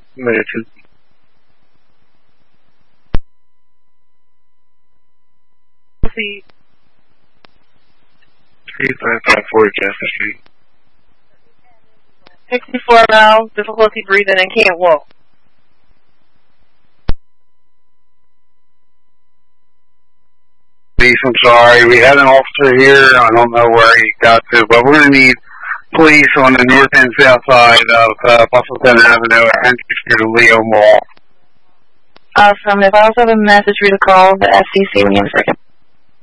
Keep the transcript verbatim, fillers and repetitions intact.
American. See. three five five four Jasper Street. sixty-four miles, difficulty breathing and can't walk. Police, I'm sorry. We had an officer here. I don't know where he got to, but we're going to need police on the north and south side of uh, Bustleton Avenue at Henry Street and Leo Mall. Awesome. If I also have a message for you to call the S C C when you have a second.